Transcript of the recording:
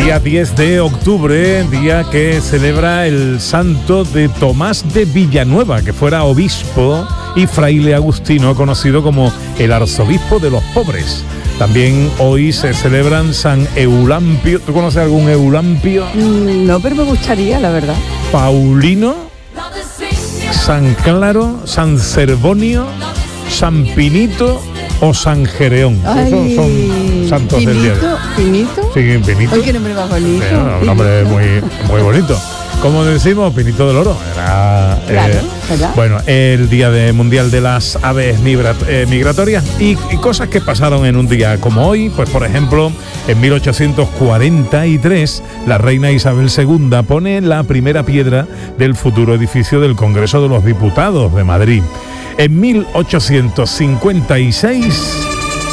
Día 10 de octubre, día que celebra el santo de Tomás de Villanueva, que fuera obispo y fraile agustino, conocido como el arzobispo de los pobres. También hoy se celebran San Eulampio. ¿Tú conoces algún Eulampio? No, pero me gustaría, la verdad. Paulino, San Claro, San Cervonio, San Pinito o San Gereón. Ay, esos son santos Pinito, del día de hoy. ¿Pinito? Sí, Pinito. Ay, qué nombre más bonito. Bueno, un nombre muy bonito. Como decimos, Pinito del Oro. Era, claro, ¿verdad? Bueno, el día mundial de las aves migratorias y cosas que pasaron en un día como hoy. Pues, por ejemplo, en 1843, la reina Isabel II pone la primera piedra del futuro edificio del Congreso de los Diputados de Madrid. En 1856...